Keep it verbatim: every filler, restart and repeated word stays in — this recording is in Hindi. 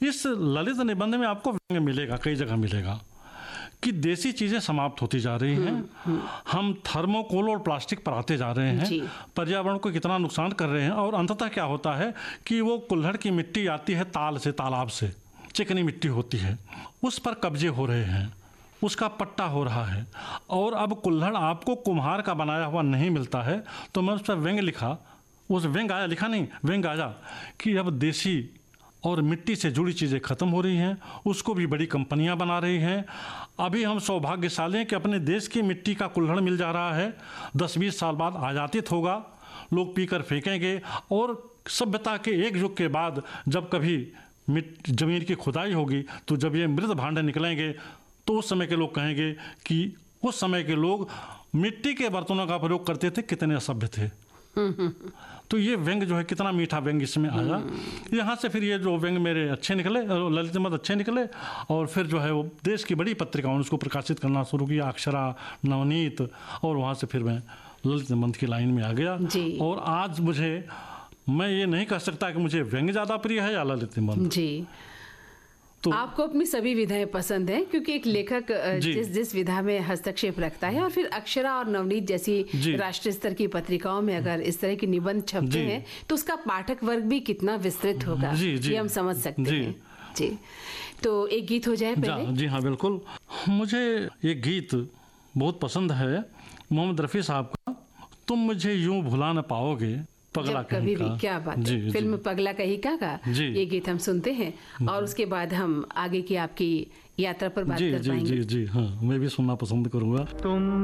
इस ललित निबंध में आपको व्यंग्य मिलेगा, कई जगह मिलेगा कि देसी चीज़ें समाप्त होती जा रही हैं, हम थर्मोकोल और प्लास्टिक पर आते जा रहे हैं, पर्यावरण को कितना नुकसान कर रहे हैं, और अंततः क्या होता है कि वो कुल्हड़ की मिट्टी आती है ताल से, तालाब से चिकनी मिट्टी होती है, उस पर कब्जे हो रहे हैं, उसका पट्टा हो रहा है, और अब कुल्हड़ आपको कुम्हार का बनाया हुआ नहीं मिलता है। तो मैं उस पर व्यंग्य लिखा, उस व्यंग्य आया, लिखा नहीं, व्यंग्य आया कि अब देसी और मिट्टी से जुड़ी चीज़ें ख़त्म हो रही हैं, उसको भी बड़ी कंपनियां बना रही हैं। अभी हम सौभाग्यशाली हैं कि अपने देश की मिट्टी का कुल्हड़ मिल जा रहा है, दस बीस साल बाद आयातित होगा, लोग पीकर फेंकेंगे, और सभ्यता के एक युग के बाद जब कभी मिट ज़मीन की खुदाई होगी, तो जब ये मृत भांडे निकलेंगे, तो उस समय के लोग कहेंगे कि उस समय के लोग मिट्टी के बर्तनों का प्रयोग करते थे, कितने असभ्य थे। तो ये व्यंग्य जो है, कितना मीठा व्यंग्य इसमें आया। यहाँ से फिर ये जो व्यंग्य मेरे अच्छे निकले, ललित निबंध अच्छे निकले, और फिर जो है वो देश की बड़ी पत्रिकाओं ने उसको प्रकाशित करना शुरू किया, अक्षरा, नवनीत, और वहाँ से फिर मैं ललित निबंध की लाइन में आ गया। और आज मुझे, मैं ये नहीं कह सकता कि मुझे व्यंग्य ज़्यादा प्रिय है या ललित निबंध। जी, तो आपको अपनी सभी विधाएं पसंद हैं, क्योंकि एक लेखक जिस जिस विधा में हस्तक्षेप रखता है, और फिर अक्षरा और नवनीत जैसी राष्ट्रीय स्तर की पत्रिकाओं में अगर इस तरह के निबंध छपते हैं, तो उसका पाठक वर्ग भी कितना विस्तृत होगा, ये हम समझ सकते जी, हैं। जी, तो एक गीत हो जाए पहले। जी हाँ, बिल्कुल। मुझे एक गीत बहुत पसंद है, मोहम्मद रफ़ी साहब का, तुम मुझे यूं भुला न पाओगे, पगला कभी भी। क्या बात जी, है, फिल्म पगला कहीं का का ये गीत हम सुनते हैं, और उसके बाद हम आगे की आपकी यात्रा पर बात जी, कर जी, पाएंगे। जी जी हाँ, मैं भी सुनना पसंद करूंगा। तुम